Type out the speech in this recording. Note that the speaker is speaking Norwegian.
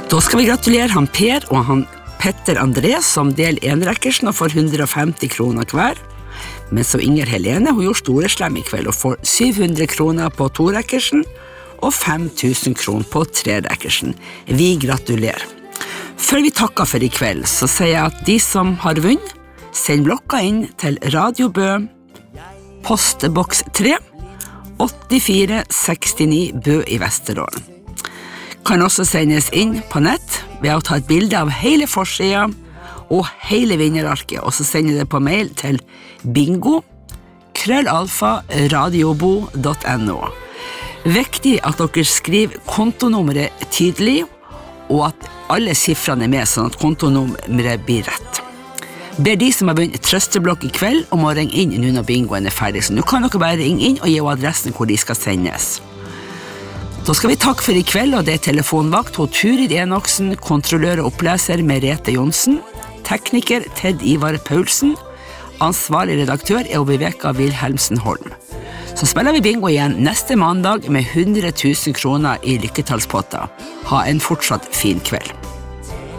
Da skal vi gratulere han Per og han Petter André som del enrekkersen og får 150 kroner hver. Men så Inger Helene, hun gjorde store slem i kveld og får 700 kroner på torekkersen og 5000 kroner på trerekkersen. Vi gratulerer. Før vi takker for i kveld, så sier jeg at de som har vunnet, send blokka inn til Radio Bø, postboks 3, 8469 Bø i Vesterålen. Kan også sendes inn på nett ved å ta et bilde av hele forsiden og hele vinnerarket, og så sender det på mail til bingo@radiobo.no. Viktig at dere skriver kontonummeret tydelig, og at alle siffrene med, sånn at kontonummeret blir rett. Ber de som har vunnet trøsteblokk i kveld om å ringe inn nå når bingoen ferdig, så nå kan dere bare ringe inn og gi adressen hvor de skal sendes. Da skal vi takke for i kveld, og det telefonvakt hos Turid Enoksen, kontrollør og oppleser Merete Jonsen, tekniker Ted Ivar Paulsen, ansvarlig redaktør Viveka Wilhelmsen Holm. Så spiller vi bingo igjen neste mandag med 100 000 kroner i lykketallspotter. Ha en fortsatt fin kveld.